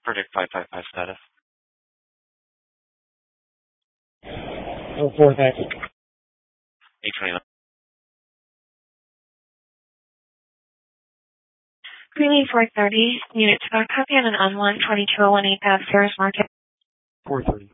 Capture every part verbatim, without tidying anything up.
Verdict five five five status. Oh, four, thanks. eight twenty-nine. Greeley four thirty, unit to back copy on an on one twenty-two oh one eighth Ave, Ferris Market. four thirty.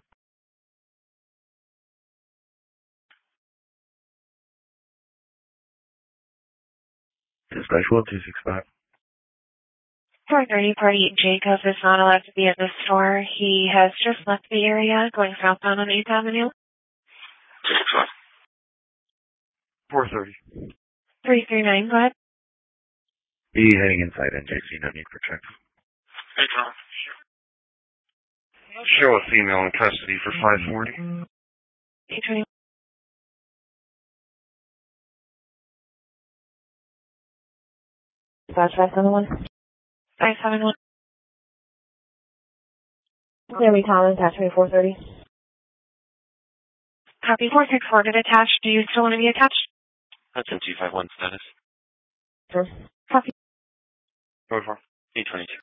Dispatch one two six five. four thirty, party Jacob is not allowed to be at the store. He has just left the area, going southbound on eighth Avenue. two six five. four thirty. three three nine, go ahead. Be heading inside N J C, no need for checks. Hey, Tom. Show a female in custody for five forty. eight twenty. Five five seven one. five seven one. Clearly Collins, attach me four thirty. Copy four six four, did attach. Do you still want to be attached? Hudson two five one status. Sure. Copy. Go for eight twenty-two.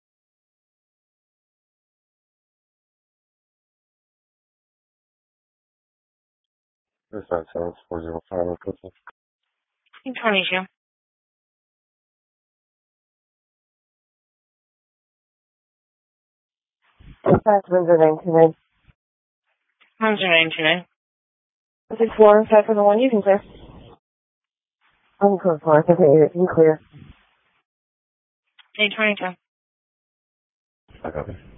Dispatch seven four zero five. eight twenty-two. Dispatch Windsor nine two nine. Windsor nine two nine. six four, five seven one, you can clear. I'm code four, okay, you can clear. eight twenty-two. I copy.